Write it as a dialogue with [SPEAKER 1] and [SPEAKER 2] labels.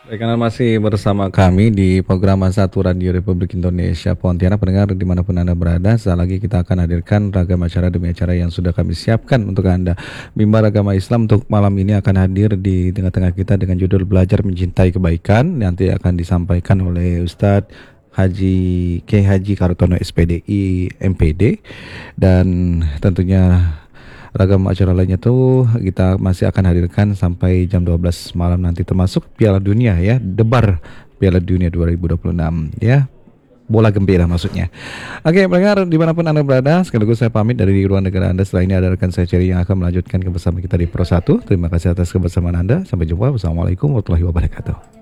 [SPEAKER 1] Karena masih bersama kami di program Satu Radio Republik Indonesia Pontianak. Pendengar dimanapun Anda berada, saat lagi kita akan hadirkan ragam acara demi acara yang sudah kami siapkan untuk Anda. Mimbar Agama Islam untuk malam ini akan hadir di tengah-tengah kita dengan judul Belajar Mencintai Kebaikan. Nanti akan disampaikan oleh Ustadz Haji Kartono SPDI MPD. Dan tentunya ragam acara lainnya tuh kita masih akan hadirkan sampai jam 12 malam nanti, termasuk Piala Dunia ya, debar Piala Dunia 2026 ya. Bola gembira maksudnya. Oke, pendengar dimanapun Anda berada, sekaligus saya pamit dari ruang negara Anda. Setelah ini ada rekan saya Cherry yang akan melanjutkan kebersamaan kita di Pro 1. Terima kasih atas kebersamaan Anda. Sampai jumpa. Wassalamualaikum warahmatullahi wabarakatuh.